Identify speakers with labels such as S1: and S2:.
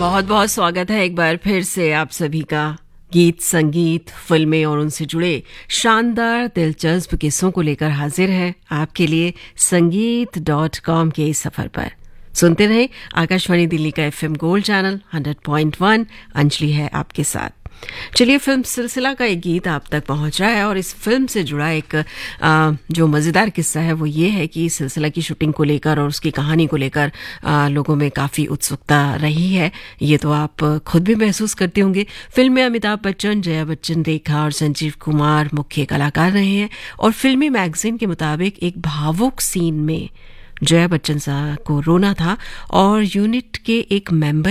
S1: बहुत बहुत स्वागत है एक बार फिर से आप सभी का। गीत, संगीत, फिल्में और उनसे जुड़े शानदार दिलचस्प किस्सों को लेकर हाजिर है आपके लिए संगीत.com के इस सफर पर। सुनते रहे आकाशवाणी दिल्ली का FM गोल्ड चैनल 100.1। अंजलि है आपके साथ। चलिए, फिल्म सिलसिला का एक गीत आप तक पहुंच रहा है और इस फिल्म से जुड़ा एक जो मज़ेदार किस्सा है वो ये है कि सिलसिला की शूटिंग को लेकर और उसकी कहानी को लेकर लोगों में काफ़ी उत्सुकता रही है। ये तो आप खुद भी महसूस करते होंगे। फिल्म में अमिताभ बच्चन, जया बच्चन, रेखा और संजीव कुमार मुख्य कलाकार रहे हैं और फिल्मी मैगजीन के मुताबिक एक भावुक सीन में जया बच्चन साहब को रोना था और यूनिट के एक मेंबर